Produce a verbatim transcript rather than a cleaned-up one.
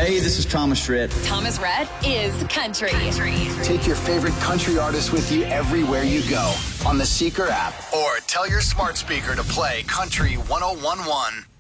Hey, this is Thomas Rhett. Thomas Rhett is country. country. Take your favorite country artists with you everywhere you go on the Seeker app, or tell your smart speaker to play Country one oh one one.